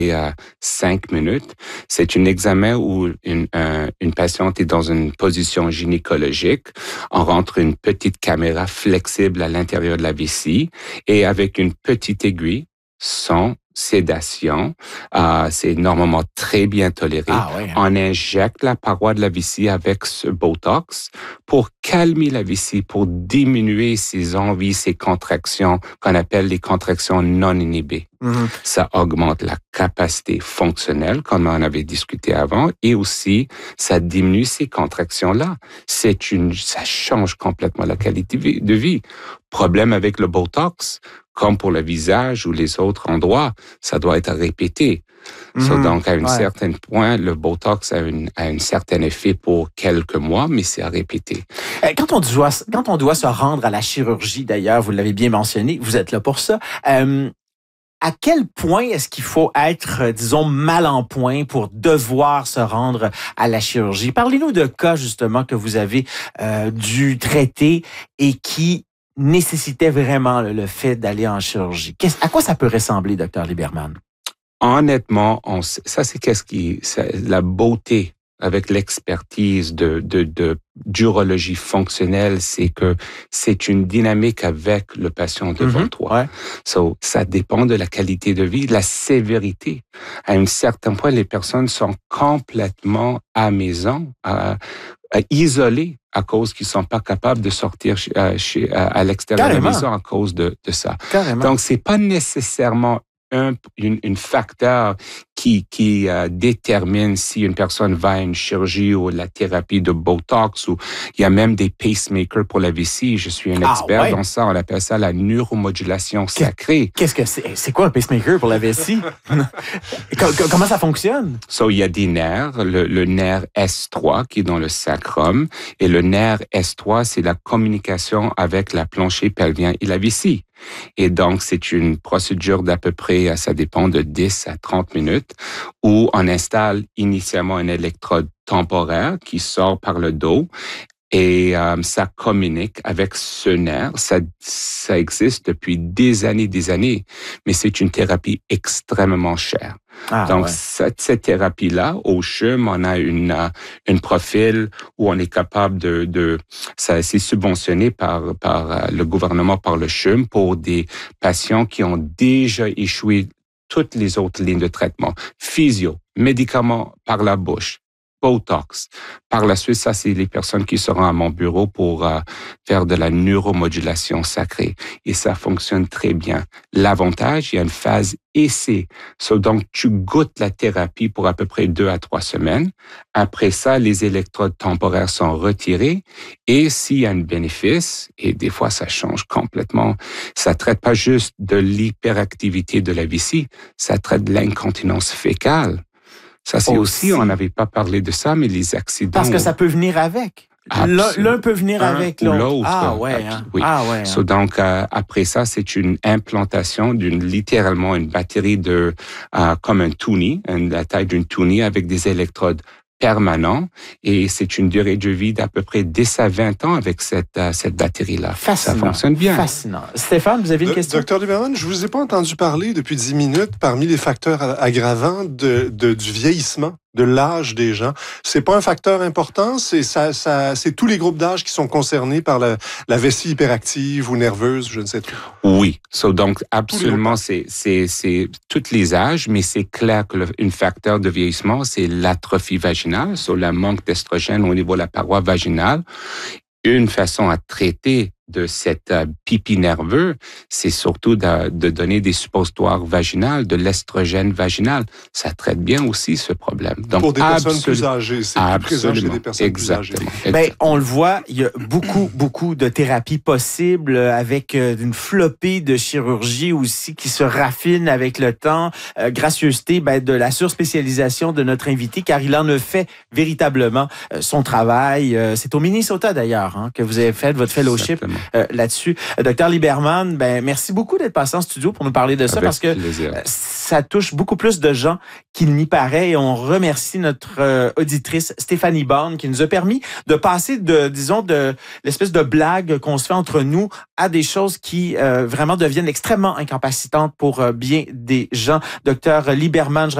5 minutes. C'est un examen où une patiente est dans une position gynécologique. On rentre une petite caméra flexible à l'intérieur de la vessie et avec une petite aiguille, sans sédation, c'est normalement très bien toléré. On injecte la paroi de la vessie avec ce Botox pour calmer la vessie, pour diminuer ses envies, ses contractions, qu'on appelle les contractions non inhibées. Ça augmente la capacité fonctionnelle, comme on avait discuté avant, et aussi, ça diminue ces contractions-là. Ça change complètement la qualité de vie. Problème avec le Botox, comme pour le visage ou les autres endroits, ça doit être répété. Donc, à un certain point, le Botox a un certain effet pour quelques mois, mais c'est à répéter. Quand on doit se rendre à la chirurgie, d'ailleurs, vous l'avez bien mentionné, vous êtes là pour ça, à quel point est-ce qu'il faut être, disons, mal en point pour devoir se rendre à la chirurgie? Parlez-nous de cas, justement, que vous avez dû traiter et qui nécessitait vraiment le fait d'aller en chirurgie. À quoi ça peut ressembler, Dr. Liberman? Honnêtement, ça c'est la beauté avec l'expertise de d'urologie fonctionnelle, c'est que c'est une dynamique avec le patient devant toi. Ça dépend de la qualité de vie, de la sévérité. À un certain point, les personnes sont complètement à maison, isolées à cause qu'ils sont pas capables de sortir à l'extérieur de la maison à cause de ça. Donc, c'est pas nécessairement un facteur qui détermine si une personne va à une chirurgie ou la thérapie de Botox, ou il y a même des pacemakers pour la vessie. Je suis un expert dans ça. On appelle ça la neuromodulation sacrée. Qu'est-ce que c'est? C'est quoi un pacemaker pour la vessie? Comment ça fonctionne? Il y a des nerfs. Le nerf S3 qui est dans le sacrum, et le nerf S3, c'est la communication avec la plancher pelvien et la vessie. Et donc, c'est une procédure d'à peu près, ça dépend de 10 à 30 minutes, où on installe initialement une électrode temporaire qui sort par le dos et ça communique avec ce nerf. Ça existe depuis des années, mais c'est une thérapie extrêmement chère. Donc, cette thérapie-là, au CHUM, on a une profil où on est capable ça c'est subventionné par le gouvernement, par le CHUM, pour des patients qui ont déjà échoué toutes les autres lignes de traitement. Physio, médicaments par la bouche, Botox. Par la suite, ça, c'est les personnes qui seront à mon bureau pour faire de la neuromodulation sacrée. Et ça fonctionne très bien. L'avantage, il y a une phase essai. Donc, tu goûtes la thérapie pour à peu près 2 à 3 semaines. Après ça, les électrodes temporaires sont retirées. Et s'il y a un bénéfice, et des fois, ça change complètement, ça traite pas juste de l'hyperactivité de la vessie, ça traite de l'incontinence fécale. Ça, c'est aussi, on n'avait pas parlé de ça, mais les accidents... Parce que ça peut venir avec. L'un peut venir avec l'autre. Oui. Donc, après ça, c'est une implantation littéralement une batterie comme un toonie, la taille d'une toonie avec des électrodes permanents, et c'est une durée de vie d'à peu près 10 à 20 ans avec cette batterie-là. Fascinant. Ça fonctionne bien. Fascinant. Stéphane, vous avez une question? Dr. Liberman, je vous ai pas entendu parler depuis 10 minutes parmi les facteurs aggravants du vieillissement, de l'âge des gens. C'est pas un facteur important, c'est tous les groupes d'âge qui sont concernés par la vessie hyperactive ou nerveuse, je ne sais trop. Oui. Donc, absolument, c'est tous les âges, mais c'est clair que un facteur de vieillissement, c'est l'atrophie vaginale, le manque d'estrogène au niveau de la paroi vaginale. Une façon à traiter de cette pipi nerveux, c'est surtout de donner des suppositoires vaginales, de l'estrogène vaginal. Ça traite bien aussi ce problème. Donc, pour des personnes plus âgées, c'est plus présent chez des personnes plus âgées. On le voit, il y a beaucoup de thérapies possibles avec une flopée de chirurgie aussi qui se raffine avec le temps. Gracieuseté de la surspécialisation de notre invité, car il en a fait véritablement son travail. C'est au Minnesota d'ailleurs que vous avez fait votre fellowship. là-dessus. Docteur Liberman, merci beaucoup d'être passé en studio pour nous parler de ça Avec parce que plaisir. ça touche beaucoup plus de gens qu'il n'y paraît et on remercie notre auditrice Stéphanie Borne qui nous a permis de passer de l'espèce de blague qu'on se fait entre nous à des choses qui vraiment deviennent extrêmement incapacitantes pour bien des gens. Docteur Liberman,